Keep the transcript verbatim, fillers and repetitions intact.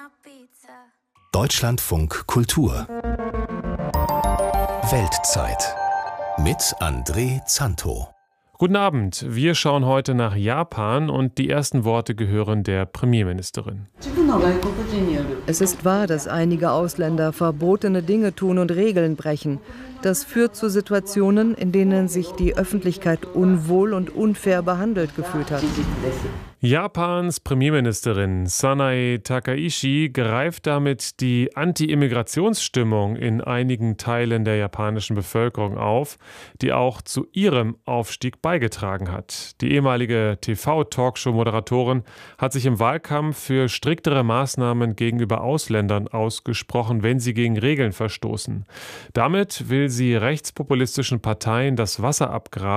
Deutschlandfunk Kultur Weltzeit mit André Zanto. Guten Abend, wir schauen heute nach Japan und die ersten Worte gehören der Premierministerin. Es ist wahr, dass einige Ausländer verbotene Dinge tun und Regeln brechen. Das führt zu Situationen, in denen sich die Öffentlichkeit unwohl und unfair behandelt gefühlt hat. Japans Premierministerin Sanae Takaichi greift damit die Anti-Immigrationsstimmung in einigen Teilen der japanischen Bevölkerung auf, die auch zu ihrem Aufstieg beigetragen hat. Die ehemalige T V-Talkshow-Moderatorin hat sich im Wahlkampf für striktere Maßnahmen gegenüber Ausländern ausgesprochen, wenn sie gegen Regeln verstoßen. Damit will sie rechtspopulistischen Parteien das Wasser abgraben